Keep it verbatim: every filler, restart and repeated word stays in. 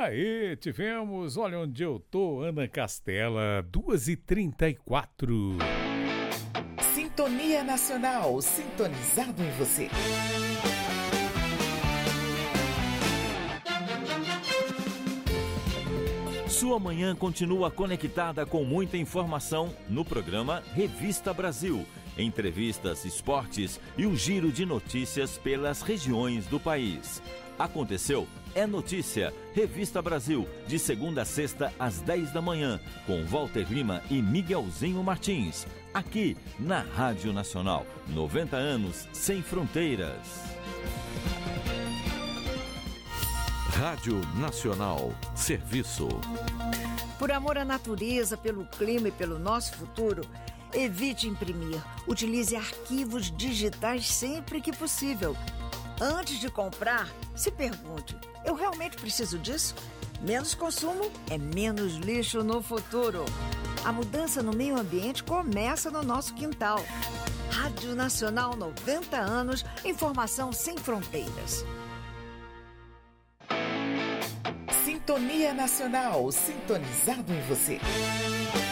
Aí, tivemos, olha onde eu tô, Ana Castela, duas e trinta e quatro. Sintonia Nacional, sintonizado em você. Sua manhã continua conectada com muita informação no programa Revista Brasil. Entrevistas, esportes e um giro de notícias pelas regiões do país. Aconteceu, é notícia. Revista Brasil, de segunda a sexta às dez da manhã, com Walter Lima e Miguelzinho Martins. Aqui na Rádio Nacional, noventa anos sem fronteiras. Rádio Nacional, serviço. Por amor à natureza, pelo clima e pelo nosso futuro, evite imprimir. Utilize arquivos digitais sempre que possível. Antes de comprar, se pergunte: eu realmente preciso disso? Menos consumo é menos lixo no futuro. A mudança no meio ambiente começa no nosso quintal. Rádio Nacional, noventa anos, informação sem fronteiras. Sintonia Nacional, sintonizado em você.